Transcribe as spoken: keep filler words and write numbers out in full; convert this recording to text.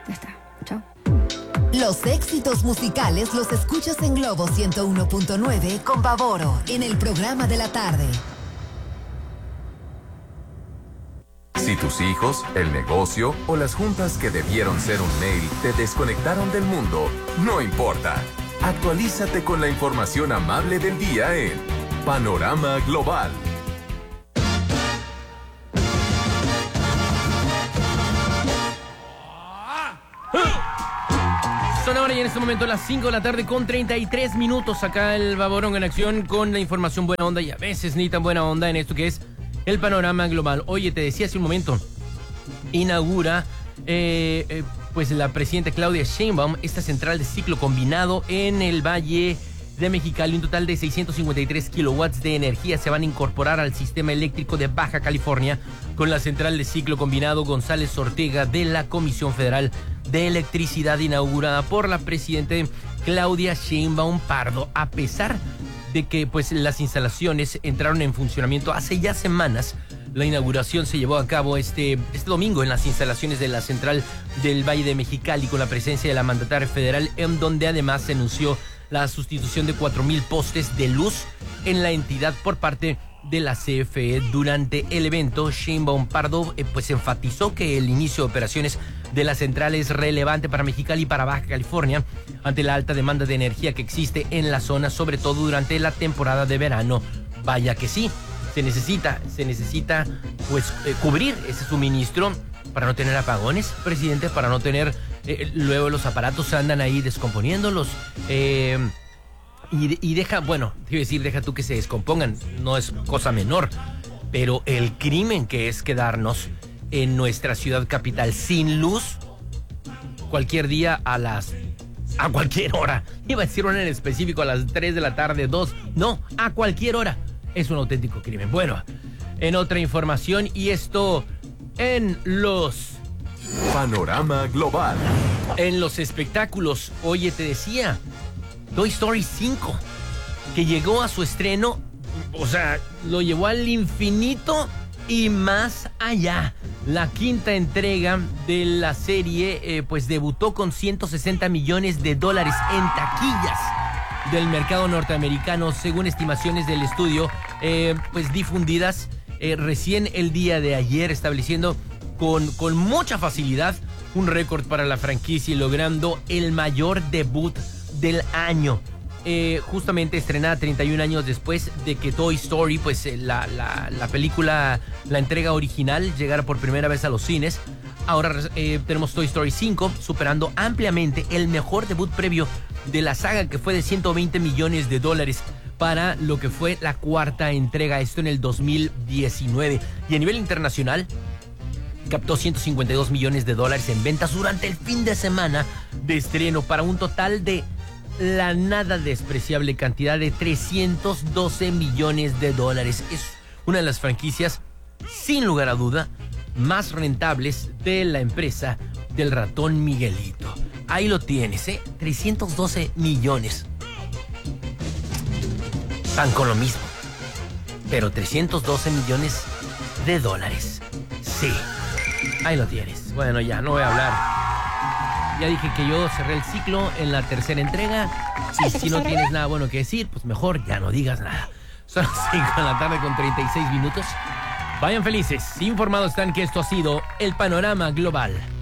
Ya está. Chao. Los éxitos musicales los escuchas en Globo ciento uno punto nueve con Pavoro en el programa de la tarde. Si tus hijos, el negocio o las juntas que debieron ser un mail te desconectaron del mundo, no importa. Actualízate con la información amable del día en Panorama Global. Son ahora y en este momento las cinco de la tarde con treinta y tres minutos. Acá el Baborón en acción con la información buena onda y a veces ni tan buena onda en esto que es el Panorama Global. Oye, te decía hace un momento, inaugura eh, eh, pues la presidenta Claudia Sheinbaum esta central de ciclo combinado en el Valle de Mexicali. Un total de seiscientos cincuenta y tres kilowatts de energía se van a incorporar al sistema eléctrico de Baja California con la central de ciclo combinado González Ortega de la Comisión Federal de Electricidad, inaugurada por la presidenta Claudia Sheinbaum Pardo. A pesar de que pues las instalaciones entraron en funcionamiento hace ya semanas, la inauguración se llevó a cabo este, este domingo en las instalaciones de la central del Valle de Mexicali con la presencia de la mandataria federal, en donde además se anunció la sustitución de cuatro mil postes de luz en la entidad por parte de la C F E. Durante el evento, Sheinbaum Pardo eh, pues enfatizó que el inicio de operaciones de la central es relevante para Mexicali y para Baja California ante la alta demanda de energía que existe en la zona, sobre todo durante la temporada de verano. Vaya que sí, se necesita, se necesita pues eh, cubrir ese suministro para no tener apagones, presidente, para no tener eh, luego los aparatos andan ahí descomponiéndolos. Eh, Y, y deja, bueno, te iba a decir, deja tú que se descompongan, no es cosa menor, pero el crimen que es quedarnos en nuestra ciudad capital sin luz cualquier día a las, a cualquier hora, iba a decir una en específico, a las tres de la tarde, dos, no, a cualquier hora, es un auténtico crimen. Bueno, en otra información, y esto en los... Panorama Global. En los espectáculos, oye, te decía... Toy Story cinco, que llegó a su estreno, o sea, lo llevó al infinito y más allá. La quinta entrega de la serie, eh, pues debutó con ciento sesenta millones de dólares en taquillas del mercado norteamericano, según estimaciones del estudio, eh, pues difundidas eh, recién el día de ayer, estableciendo con, con mucha facilidad un récord para la franquicia y logrando el mayor debut del año, eh, justamente estrenada treinta y un años después de que Toy Story, pues eh, la, la, la película, la entrega original, llegara por primera vez a los cines. Ahora eh, tenemos Toy Story cinco, superando ampliamente el mejor debut previo de la saga, que fue de ciento veinte millones de dólares para lo que fue la cuarta entrega, esto en el dos mil diecinueve. Y a nivel internacional, captó ciento cincuenta y dos millones de dólares en ventas durante el fin de semana de estreno, para un total de la nada despreciable cantidad de trescientos doce millones de dólares. Es una de las franquicias, sin lugar a duda, más rentables de la empresa del ratón Miguelito. Ahí lo tienes, ¿eh? trescientos doce millones. Van con lo mismo, pero trescientos doce millones de dólares. Sí, ahí lo tienes. Bueno, ya no voy a hablar. Ya dije que yo cerré el ciclo en la tercera entrega. Y si no tienes nada bueno que decir, pues mejor ya no digas nada. Son las cinco de la tarde con treinta y seis minutos. Vayan felices, informados están que esto ha sido el Panorama Global.